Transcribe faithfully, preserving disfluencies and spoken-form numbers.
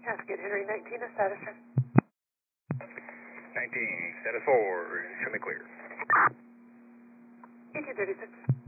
Cascade Henry nineteen, a status check. nineteen, status four, show me clear. eighteen thirty-six.